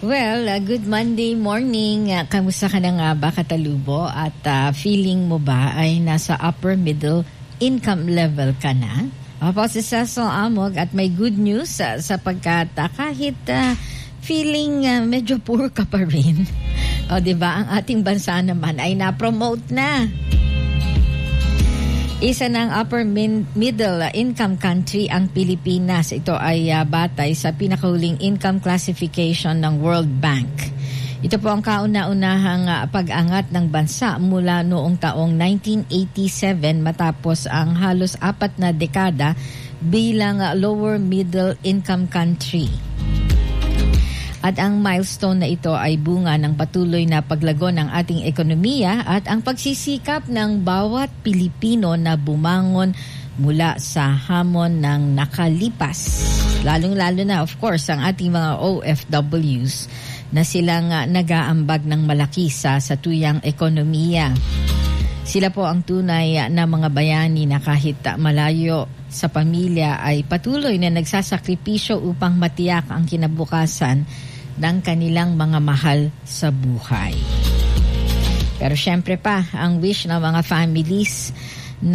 Well, good Monday morning. Kamusta ka na nga ba, Katalubo? At feeling mo ba ay nasa upper middle income level ka na? Ako si Cecil Amog at may good news sapagkat kahit feeling medyo poor ka pa rin. O diba, ang ating bansa naman ay na-promote na. Isa ng upper middle income country ang Pilipinas. Ito ay batay sa pinakahuling income classification ng World Bank. Ito po ang kauna-unahang pag-angat ng bansa mula noong taong 1987 matapos ang halos 4 na dekada bilang lower middle income country. At ang milestone na ito ay bunga ng patuloy na paglago ng ating ekonomiya at ang pagsisikap ng bawat Pilipino na bumangon mula sa hamon ng nakalipas. Lalong-lalo na, of course, ang ating mga OFWs na silang nag-aambag ng malaki sa tuyang ekonomiya. Sila po ang tunay na mga bayani na kahit malayo sa pamilya ay patuloy na nagsasakripisyo upang matiyak ang kinabukasan ng kanilang mga mahal sa buhay. Pero syempre pa, ang wish ng mga families